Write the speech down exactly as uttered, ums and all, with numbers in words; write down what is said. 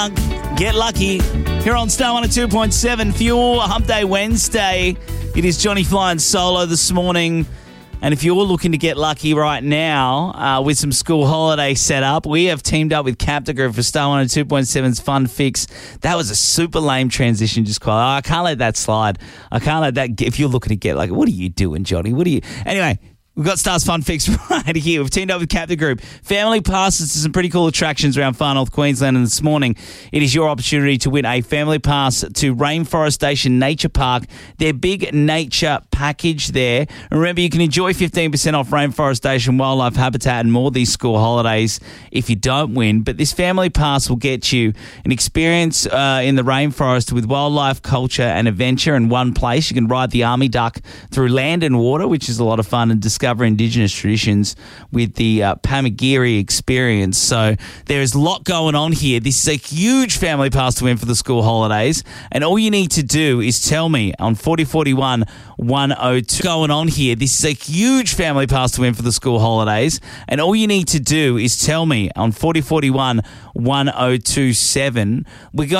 Get lucky here on Star one oh two point seven for your Hump Day Wednesday. It is Johnny flying solo this morning. And if you're looking to get lucky right now uh, with some school holiday set up, we have teamed up with Capta Group for Star one oh two point seven's Fun Fix. That was a super lame transition. Just quite, oh, I can't let that slide. I can't let that. If you're looking to get lucky, what are you doing, Johnny? What are you? Anyway. We've got Star's Fun Fix right here. We've teamed up with Capta Group. Family passes to some pretty cool attractions around Far North Queensland. And this morning, it is your opportunity to win a family pass to Rainforest Station Nature Park, their big nature package there. And remember, you can enjoy fifteen percent off Rainforest Station wildlife habitat and more these school holidays if you don't win. But this family pass will get you an experience uh, in the rainforest with wildlife, culture and adventure in one place. You can ride the army duck through land and water, which is a lot of fun, and discover Indigenous traditions with the uh, Pamagiri experience. So there is a lot going on here. This is a huge family pass to win for the school holidays. And all you need to do is tell me on forty forty-one one oh two going on here. This is a huge family pass to win for the school holidays. And all you need to do is tell me on forty forty-one one oh two seven. We're going